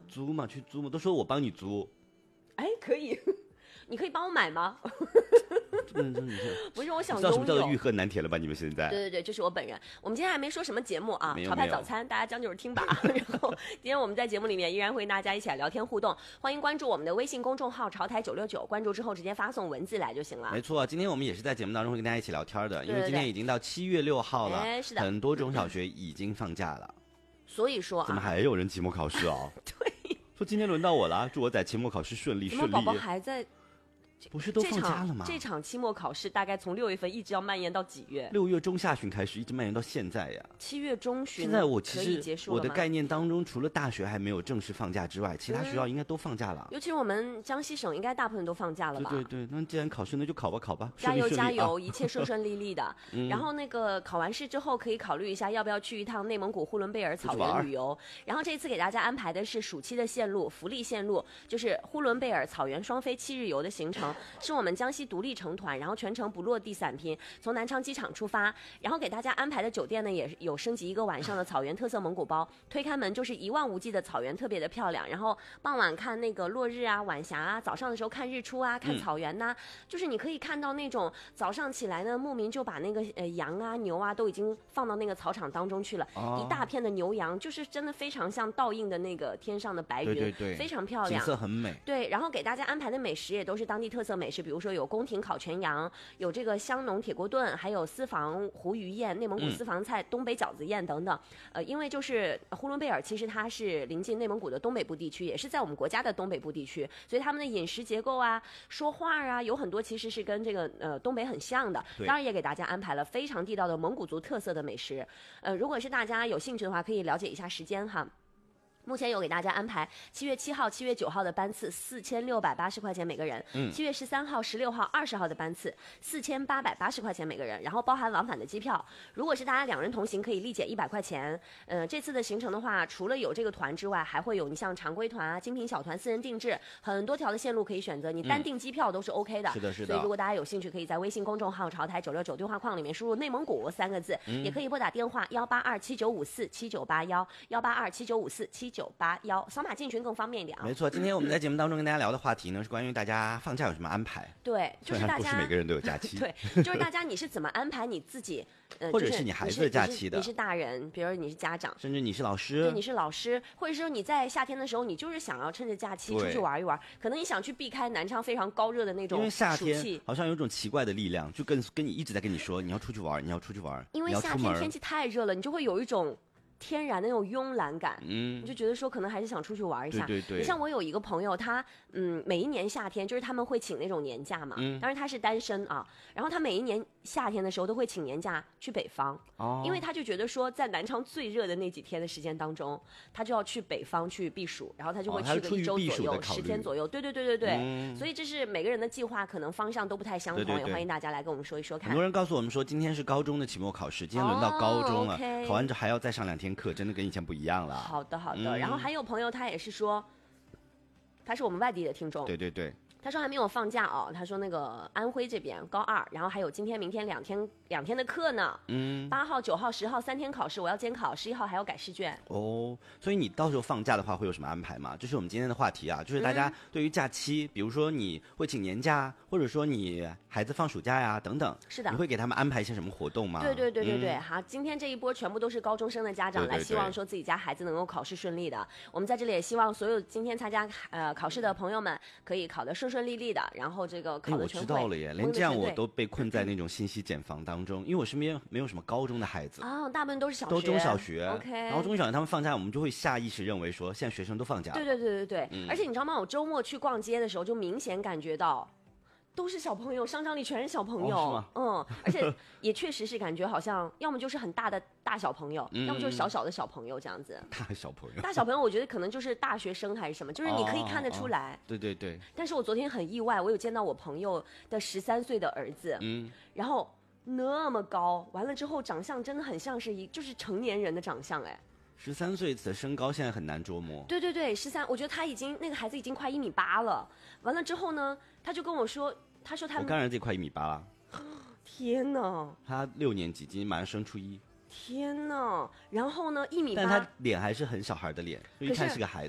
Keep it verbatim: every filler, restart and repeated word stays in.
租嘛，去租嘛，都说我帮你租。 哎，可以，你可以帮我买吗？ 嗯，你不是，我想知道什么叫拥有。 做欲壑难填了吧？你们现在？ 对对对，这是我本人。我们今天还没说什么节目啊，潮没有没有派早餐，大家将就着听吧。然后今天我们在节目里面依然会跟大家一起来聊天互动，欢迎关注我们的微信公众号潮台九六九，关注之后直接发送文字来就行了。 没错，今天我们也是在节目当中会跟大家一起聊天的， 对对对因为今天已经到七月六号了， 哎是的很多中小学已经放假了。 所以说怎么啊， 还有人期末考试哦？ 对， 说今天轮到我了，祝我在期末考试顺利顺利。 你们宝宝还在。 不是都这放假了吗？ 场这场期末考试大概从六月份一直要蔓延到几月？ 六月中下旬开始，一直蔓延到现在呀。 七月中旬。 现在我其可以结束了吗实我的概念当中，除了大学还没有正式放假之外，其他学校应该都放假了。 尤其是我们江西省，应该大部分都放假了吧？ 对对对，那既然考试，那就考吧考吧， 加油顺利顺利加油， 啊、 一切顺顺利利的。然后那个考完试之后，可以考虑一下要不要去一趟内蒙古呼伦贝尔草原旅游。然后这次给大家安排的是暑期的线路，福利线路，就是呼伦贝尔草原双飞七日游的行程，是我们江西独立成团，然后全程不落地散拼，从南昌机场出发，然后给大家安排的酒店呢也有升级一个晚上的草原特色蒙古包，推开门就是一望无际的草原，特别的漂亮。然后傍晚看那个落日啊、晚霞啊，早上的时候看日出啊、看草原呐、嗯，就是你可以看到那种早上起来呢，牧民就把那个呃羊啊、牛啊都已经放到那个草场当中去了，哦、一大片的牛羊，就是真的非常像倒映的那个天上的白云， 对对对， 非常漂亮， 景色很美。 对，然后给大家安排的美食也都是当地特色美食，比如说有宫廷烤全羊，有这个香浓铁锅炖，还有私房湖鱼宴、内蒙古私房菜、嗯、东北饺子宴等等。呃，因为就是呼伦贝尔其实它是临近内蒙古的东北部地区，也是在我们国家的东北部地区，所以他们的饮食结构啊、说话啊，有很多其实是跟这个呃东北很像的。当然也给大家安排了非常地道的蒙古族特色的美食。呃，如果是大家有兴趣的话，可以了解一下时间哈。目前有给大家安排七月七号、七月九号的班次，四千六百八十块钱每个人。嗯。七月十三号、十六号、二十号的班次，四千八百八十块钱每个人，然后包含往返的机票。如果是大家两人同行，可以立减一百块钱。呃，这次的行程的话，除了有这个团之外，还会有你像常规团啊、精品小团、私人定制，很多条的线路可以选择。你单订机票都是 OK 的。 嗯、是的，是的。 所以如果大家有兴趣，可以在微信公众号“潮台九六九”对话框里面输入“内蒙古”三个字，嗯、也可以拨打电话幺八二七九五四七九八幺幺八二七九五四七九八幺。扫码进群更方便一点啊！ 没错，今天我们在节目当中跟大家聊的话题呢，是关于大家放假有什么安排。 对，就是大家不是每个人都有假期。 对，就是大家你是怎么安排你自己？呃， 或者是你孩子的假期的， 你是大人，比如你是家长， 甚至你是老师， 对，你是老师，或者说你在夏天的时候，你就是想要趁着假期出去玩一玩，可能你想去避开南昌非常高热的那种暑气， 因为夏天好像有一种奇怪的力量，就跟跟你一直在跟你说你要出去玩，你要出去玩， 因为夏天天气太热了，你就会有一种天然的那种慵懒感，嗯，你就觉得说可能还是想出去玩一下。 对对对。 你像我有一个朋友，他嗯，每一年夏天就是他们会请那种年假嘛，嗯，当然他是单身啊，然后他每一年夏天的时候都会请年假去北方，哦，因为他就觉得说在南昌最热的那几天的时间当中，他就要去北方去避暑，然后他就会去个一周左右，十、哦、天左右，对对对对对、嗯，所以这是每个人的计划可能方向都不太相同，对对对，也欢迎大家来跟我们说一说看。 很多人告诉我们说今天是高中的期末考试，今天轮到高中了，哦 okay、考完这还要再上两天课，真的跟以前不一样了。 好的好的、嗯，然后还有朋友他也是说，他是我们外地的听众， 对对对。 他说还没有放假哦，他说那个安徽这边高二，然后还有今天、明天两天两天的课呢。嗯，八号、九号、十号三天考试，我要监考，十一号还要改试卷。 哦，所以你到时候放假的话会有什么安排吗？这是我们今天的话题啊，就是大家对于假期，嗯、比如说你会请年假，或者说你孩子放暑假呀等等， 是的， 你会给他们安排一些什么活动吗？ 对对对对对，嗯、好，今天这一波全部都是高中生的家长对对对来，希望说自己家孩子能够考试顺利的。我们在这里也希望所有今天参加呃考试的朋友们可以考得顺顺利利的，然后。然后这个考的全会， 我知道了耶，连这样我都被困在那种信息茧房当中，因为我身边没有什么高中的孩子啊、哦，大部分都是小学， 都中小学。 OK， 然后中小学他们放假，我们就会下意识认为说，现在学生都放假了。 对对对对对，嗯、而且你知道吗？我周末去逛街的时候，就明显感觉到。都是小朋友，商场里全是小朋友， 哦、 嗯，而且也确实是感觉好像，要么就是很大的大小朋友，嗯、要么就是小小的小朋友这样子。 大小朋友， 大小朋友，我觉得可能就是大学生还是什么，就是你可以看得出来。哦哦、 对对对。 但是我昨天很意外，我有见到我朋友的十三岁的儿子，嗯，然后那么高，完了之后长相真的很像是一就是成年人的长相，哎。 十三岁的身高现在很难捉摸。 对对对，十三，我觉得他已经那个孩子已经快一米八了。完了之后呢，他就跟我说。他说他我刚儿子也快一米八了， 天哪！ 他六年级，今年马上升初一。 天哪！然后呢，一米八， 但他脸还是很小孩的脸，就一看是个孩子。